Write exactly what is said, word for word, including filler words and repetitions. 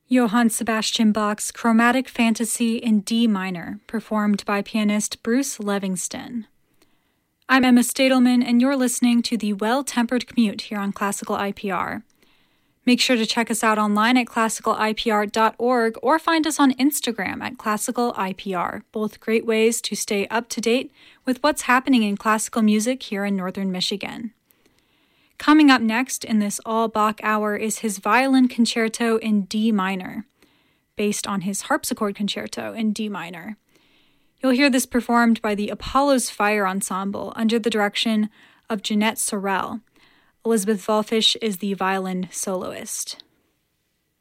Johann Sebastian Bach's Chromatic Fantasy in D minor, performed by pianist Bruce Levingston. I'm Emma Stadelman, and you're listening to the Well-Tempered Commute here on Classical I P R. Make sure to check us out online at classical I P R dot org or find us on Instagram at classical I P R, both great ways to stay up to date with what's happening in classical music here in Northern Michigan. Coming up next in this all-Bach hour is his Violin Concerto in D minor, based on his Harpsichord Concerto in D minor. You'll hear this performed by the Apollo's Fire Ensemble under the direction of Jeanette Sorrell. Elizabeth Volfish is the violin soloist.